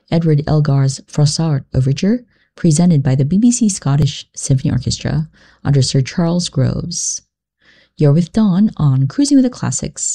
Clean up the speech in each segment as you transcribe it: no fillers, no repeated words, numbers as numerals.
Edward Elgar's Froissart Overture, presented by the BBC Scottish Symphony Orchestra under Sir Charles Groves. You're with Dawn on Cruising with the Classics,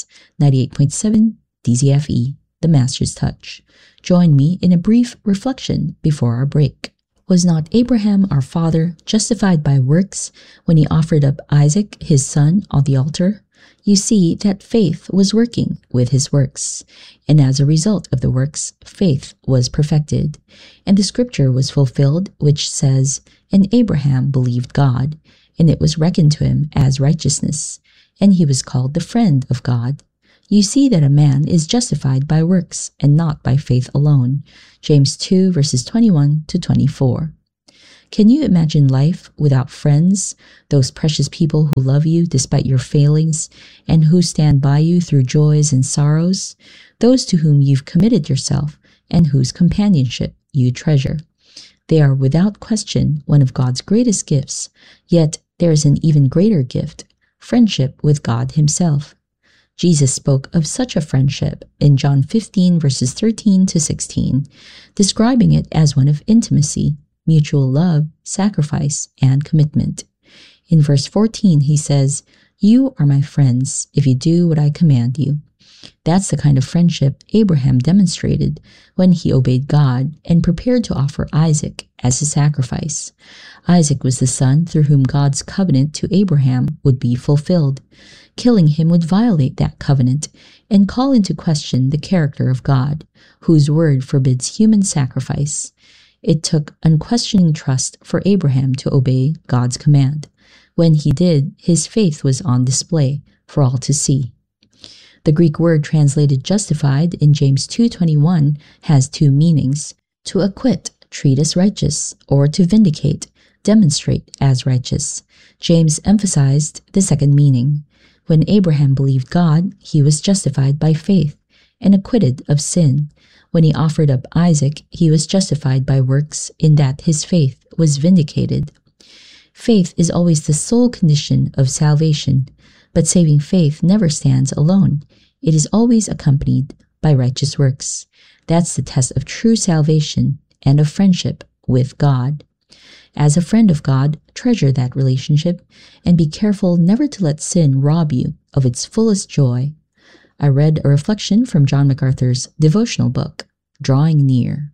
98.7 DZFE, The Master's Touch. Join me in a brief reflection before our break. Was not Abraham our father justified by works when he offered up Isaac, his son, on the altar? You see that faith was working with his works, and as a result of the works, faith was perfected. And the scripture was fulfilled, which says, "And Abraham believed God, and it was reckoned to him as righteousness, and he was called the friend of God." You see that a man is justified by works and not by faith alone. James 2 verses 21 to 24. Can you imagine life without friends, those precious people who love you despite your failings and who stand by you through joys and sorrows, those to whom you've committed yourself and whose companionship you treasure? They are without question one of God's greatest gifts, yet there is an even greater gift, friendship with God Himself. Jesus spoke of such a friendship in John 15 verses 13 to 16, describing it as one of intimacy, mutual love, sacrifice, and commitment. In verse 14, he says, "You are my friends if you do what I command you." That's the kind of friendship Abraham demonstrated when he obeyed God and prepared to offer Isaac as a sacrifice. Isaac was the son through whom God's covenant to Abraham would be fulfilled. Killing him would violate that covenant and call into question the character of God, whose word forbids human sacrifice. It took unquestioning trust for Abraham to obey God's command. When he did, his faith was on display for all to see. The Greek word translated justified in James 2:21 has two meanings: to acquit, treat as righteous, or to vindicate, demonstrate as righteous. James emphasized the second meaning. When Abraham believed God, he was justified by faith and acquitted of sin. When he offered up Isaac, he was justified by works in that his faith was vindicated. Faith is always the sole condition of salvation, but saving faith never stands alone. It is always accompanied by righteous works. That's the test of true salvation and of friendship with God. As a friend of God, treasure that relationship and be careful never to let sin rob you of its fullest joy. I read a reflection from John MacArthur's devotional book, Drawing Near.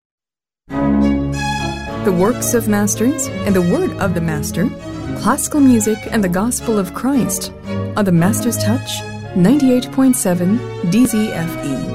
The works of masters and the word of the master, classical music and the gospel of Christ on the Master's Touch, 98.7 DZFE.